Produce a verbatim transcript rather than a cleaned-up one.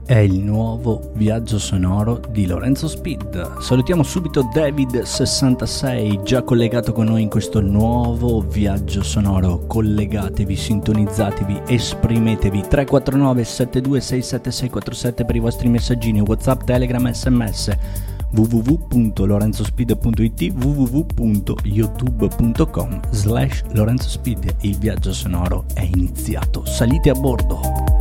È il nuovo viaggio sonoro di Lorenzo Speed. Salutiamo subito David sessantasei, già collegato con noi in questo nuovo viaggio sonoro. Collegatevi, sintonizzatevi, esprimetevi. Tre quattro nove sette due sei sette sei quattro sette per i vostri messaggini, WhatsApp, Telegram, sms. w w w punto lorenzospeed punto i t, w w w punto youtube punto com slash lorenzospeed. Il viaggio sonoro è iniziato. Salite a bordo.